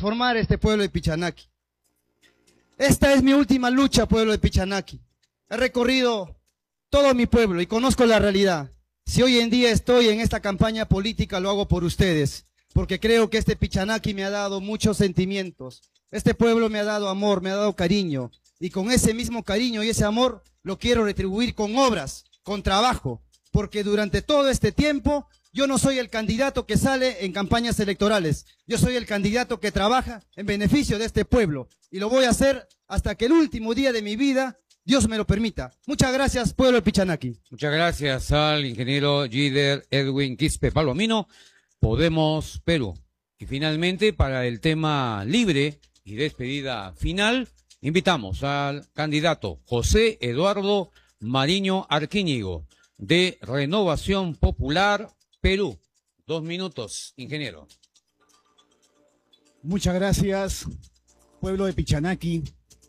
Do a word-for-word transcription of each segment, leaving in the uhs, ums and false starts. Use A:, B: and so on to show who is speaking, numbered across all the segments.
A: transformar este pueblo de Pichanaki. Esta es mi última lucha, pueblo de Pichanaki. He recorrido todo mi pueblo y conozco la realidad. Si hoy en día estoy en esta campaña política, lo hago por ustedes, porque creo que este Pichanaki me ha dado muchos sentimientos. Este pueblo me ha dado amor, me ha dado cariño, y con ese mismo cariño y ese amor lo quiero retribuir con obras, con trabajo, porque durante todo este tiempo yo no soy el candidato que sale en campañas electorales, yo soy el candidato que trabaja en beneficio de este pueblo, y lo voy a hacer hasta que el último día de mi vida Dios me lo permita. Muchas gracias, pueblo de Pichanaki.
B: Muchas gracias al ingeniero Gider Edwin Quispe Palomino, Podemos Perú. Y finalmente, para el tema libre y despedida final, invitamos al candidato José Eduardo Mariño Arquíñigo, de Renovación Popular Perú. Dos minutos, ingeniero.
C: Muchas gracias, pueblo de Pichanaki.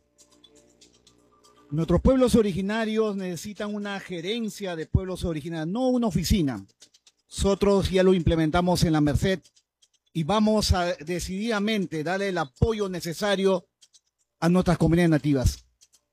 C: Nuestros pueblos originarios necesitan una gerencia de pueblos originarios, no una oficina. Nosotros ya lo implementamos en la Merced y vamos a decididamente darle el apoyo necesario a nuestras comunidades nativas.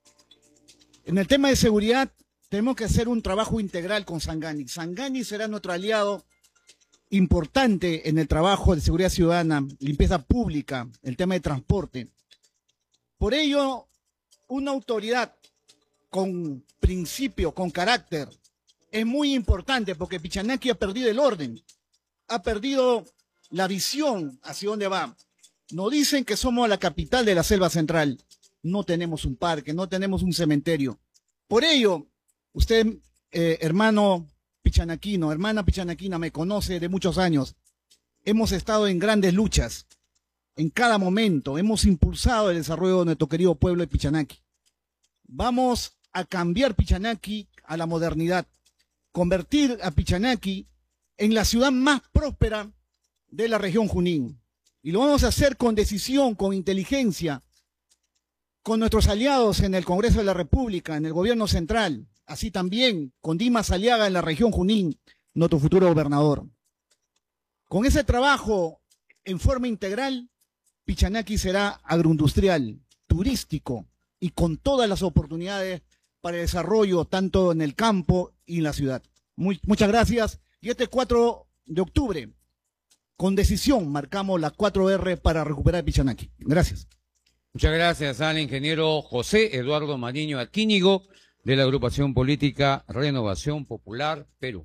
C: En el tema de seguridad, tenemos que hacer un trabajo integral con Sangani. Sangani será nuestro aliado importante en el trabajo de seguridad ciudadana, limpieza pública, el tema de transporte. Por ello, una autoridad con principio, con carácter, es muy importante, porque Pichanaki ha perdido el orden, ha perdido la visión hacia dónde va. Nos dicen que somos la capital de la selva central, no tenemos un parque, no tenemos un cementerio. Por ello, usted, eh, hermano pichanaquino, hermana pichanaquina, me conoce de muchos años. Hemos estado en grandes luchas, en cada momento, hemos impulsado el desarrollo de nuestro querido pueblo de Pichanaki. Vamos a cambiar Pichanaki a la modernidad, convertir a Pichanaki en la ciudad más próspera de la región Junín. Y lo vamos a hacer con decisión, con inteligencia, con nuestros aliados en el Congreso de la República, en el gobierno central, así también con Dimas Aliaga en la región Junín, nuestro futuro gobernador. Con ese trabajo en forma integral, Pichanaki será agroindustrial, turístico y con todas las oportunidades para el desarrollo tanto en el campo y en la ciudad. Muy, muchas gracias. Y este cuatro de octubre, con decisión, marcamos la cuatro erre para recuperar Pichanaki. Gracias.
B: Muchas gracias al ingeniero José Eduardo Mariño Arquíñigo, de la agrupación política Renovación Popular Perú.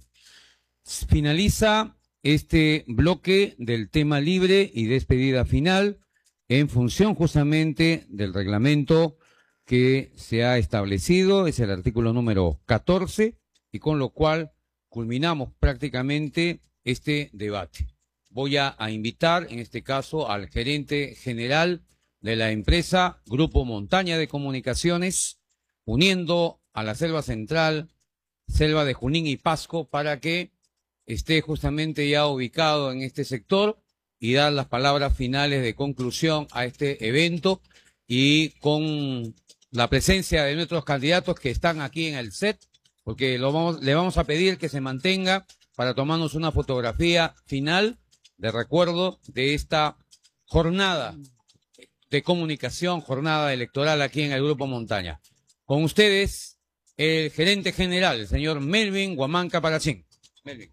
B: Finaliza este bloque del tema libre y despedida final en función justamente del reglamento que se ha establecido, es el artículo número catorce, y con lo cual culminamos prácticamente este debate. Voy a, a invitar en este caso al gerente general de la empresa Grupo Montaña de Comunicaciones, uniendo a la Selva Central, Selva de Junín y Pasco, para que esté justamente ya ubicado en este sector y dar las palabras finales de conclusión a este evento, y con la presencia de nuestros candidatos que están aquí en el set, porque lo vamos, le vamos a pedir que se mantenga para tomarnos una fotografía final de recuerdo de esta jornada de comunicación, jornada electoral aquí en el Grupo Montaña. Con ustedes, el gerente general, el señor Melvin Huamanca Palacín. Melvin.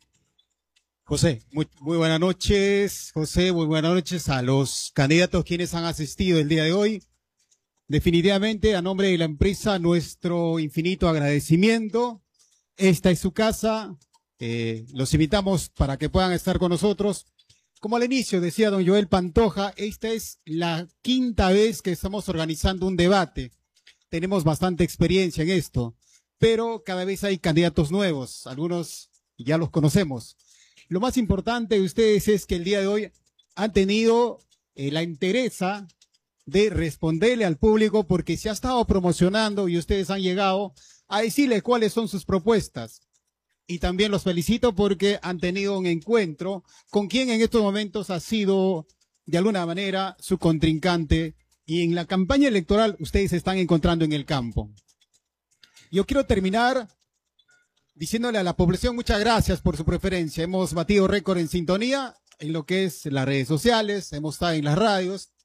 D: José, muy, muy buenas noches, José, muy buenas noches a los candidatos quienes han asistido el día de hoy. Definitivamente, a nombre de la empresa, nuestro infinito agradecimiento. Esta es su casa, eh, los invitamos para que puedan estar con nosotros. Como al inicio decía don Joel Pantoja, esta es la quinta vez que estamos organizando un debate. Tenemos bastante experiencia en esto, pero cada vez hay candidatos nuevos, algunos ya los conocemos. Lo más importante de ustedes es que el día de hoy han tenido eh, la entereza de responderle al público, porque se ha estado promocionando y ustedes han llegado a decirle cuáles son sus propuestas. Y también los felicito porque han tenido un encuentro con quien en estos momentos ha sido de alguna manera su contrincante, y en la campaña electoral ustedes se están encontrando en el campo. Yo quiero terminar diciéndole a la población muchas gracias por su preferencia. Hemos batido récord en sintonía en lo que es las redes sociales, hemos estado en las radios,